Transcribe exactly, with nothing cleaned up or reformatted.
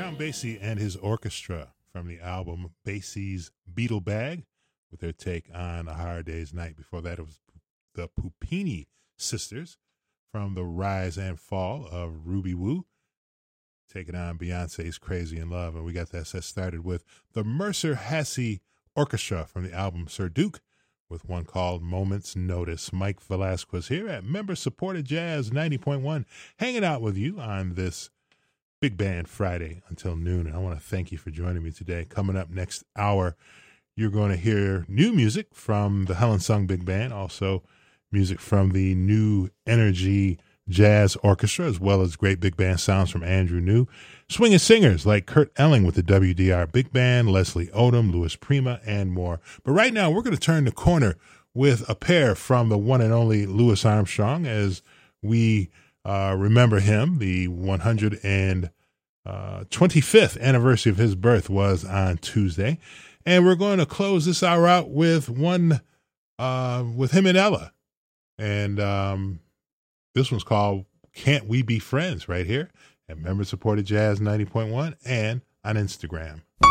Count Basie and his orchestra from the album Basie's Beetle Bag with their take on A Hard Day's Night. Before that, it was the Puppini Sisters from the Rise and Fall of Ruby Woo, taking on Beyonce's Crazy in Love. And we got that set started with the Mercer Hasse Orchestra from the album Sir Duke with one called Moment's Notice. Mike Velasquez here at Member-Supported Jazz ninety point one, hanging out with you on this Big Band Friday until noon. And I want to thank you for joining me today. Coming up next hour, you're going to hear new music from the Helen Sung Big Band, also music from the New Energy Jazz Orchestra, as well as great big band sounds from Andrew New. Swinging singers like Kurt Elling with the W D R Big Band, Leslie Odom, Louis Prima, and more. But right now, we're going to turn the corner with a pair from the one and only Louis Armstrong as we uh, remember him. The one hundred twenty-fifth anniversary of his birth was on Tuesday. And we're going to close this hour out with one uh, with him and Ella. And um, this one's called Can't We Be Friends right here at Member Supported Jazz ninety point one and on Instagram.